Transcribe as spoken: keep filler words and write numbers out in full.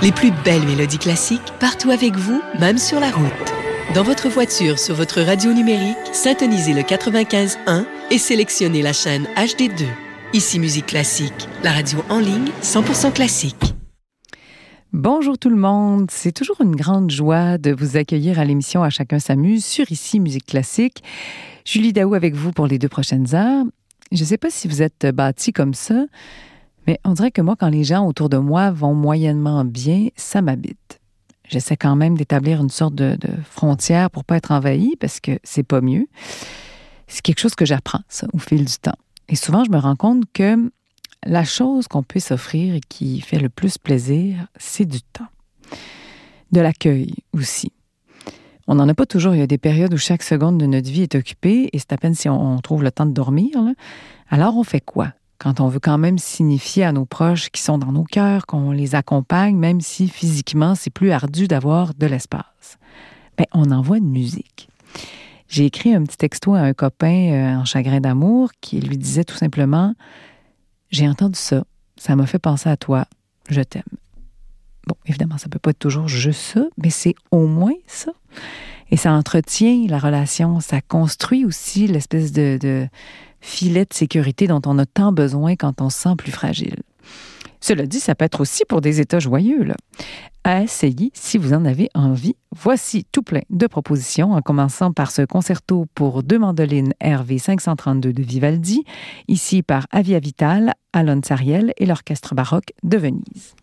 Les plus belles mélodies classiques, partout avec vous, même sur la route. Dans votre voiture, sur votre radio numérique, syntonisez le quatre-vingt-quinze un et sélectionnez la chaîne H D deux. Ici Musique Classique, la radio en ligne cent pour cent classique. Bonjour tout le monde, c'est toujours une grande joie de vous accueillir à l'émission À chacun s'amuse sur Ici Musique Classique. Julie Daou avec vous pour les deux prochaines heures. Je ne sais pas si vous êtes bâtis comme ça, mais on dirait que moi, quand les gens autour de moi vont moyennement bien, ça m'habite. J'essaie quand même d'établir une sorte de, de frontière pour pas être envahie, parce que c'est pas mieux. C'est quelque chose que j'apprends, ça, au fil du temps. Et souvent, je me rends compte que la chose qu'on peut s'offrir et qui fait le plus plaisir, c'est du temps. De l'accueil aussi. On n'en a pas toujours. Il y a des périodes où chaque seconde de notre vie est occupée, et c'est à peine si on, on trouve le temps de dormir, là. Alors, on fait quoi? Quand on veut quand même signifier à nos proches qui sont dans nos cœurs, qu'on les accompagne, même si physiquement, c'est plus ardu d'avoir de l'espace. Bien, on envoie une musique. J'ai écrit un petit texto à un copain euh, en chagrin d'amour qui lui disait tout simplement « J'ai entendu ça, ça m'a fait penser à toi, je t'aime. » Bon, évidemment, ça peut pas être toujours juste ça, mais c'est au moins ça. Et ça entretient la relation, ça construit aussi l'espèce de... de filet de sécurité dont on a tant besoin quand on se sent plus fragile. Cela dit, ça peut être aussi pour des états joyeux, là. À essayer si vous en avez envie. Voici tout plein de propositions, en commençant par ce concerto pour deux mandolines R V cinq cent trente-deux de Vivaldi, ici par Avia Vital, Alon Sariel et l'Orchestre baroque de Venise.